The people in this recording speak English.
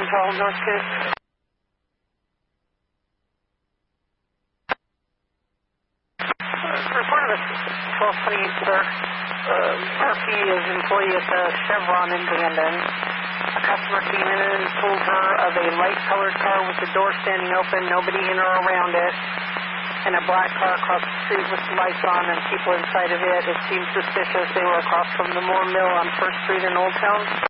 Hotel, Northgate. Report of 1228, sir. Murphy is employee at the Chevron in Bandon. A customer came in and told her of a light-colored car with the door standing open, nobody in or around it, and a black car across the street with the lights on and people inside of it. It seemed suspicious. They were across from the Moore Mill on 1st Street in Old Town.